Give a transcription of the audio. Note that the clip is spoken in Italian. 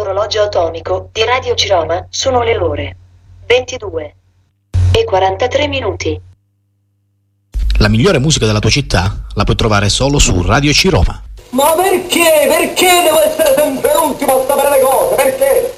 sull'orologio atomico di Radio Ciroma sono le ore 22:43. La migliore musica della tua città la puoi trovare solo su Radio Ciroma. Ma perché? Perché devo essere sempre l'ultimo a sapere le cose? Perché?